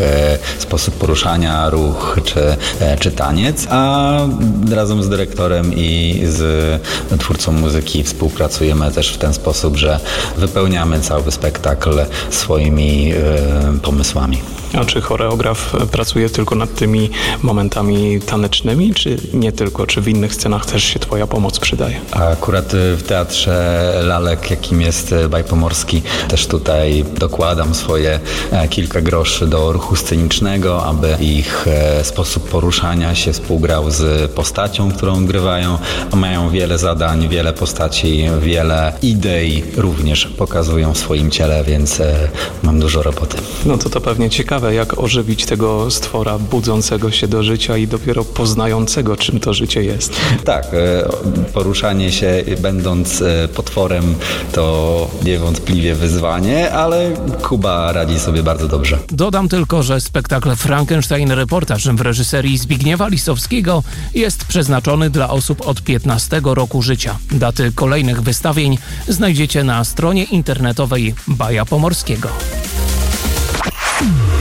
sposób poruszania, ruch czy taniec, a razem z dyrektorem i z twórcą muzyki współpracujemy też w ten sposób, że wypełniamy cały spektakl swoimi pomysłami. A czy choreograf pracuje tylko nad tymi momentami tanecznymi, czy nie tylko? Czy w innych scenach też się Twoja pomoc przydaje? Akurat w Teatrze Lalek, jakim jest Baj Pomorski, też tutaj dokładam swoje kilka groszy do ruchu scenicznego, aby ich sposób poruszania się współgrał z postacią, którą grywają. Mają wiele zadań, wiele postaci, wiele idei również pokazują w swoim ciele, więc mam dużo roboty. No to pewnie ciekawe, jak ożywić tego stwora budzącego się do życia i dopiero poznającego, czym to życie jest. Tak, poruszanie się będąc potworem to niewątpliwie wyzwanie, ale Kuba radzi sobie bardzo dobrze. Dodam tylko, że spektakl Frankenstein Reportaż w reżyserii Zbigniewa Lisowskiego jest przeznaczony dla osób od 15 roku życia. Daty kolejnych wystawień znajdziecie na stronie internetowej Baja Pomorskiego.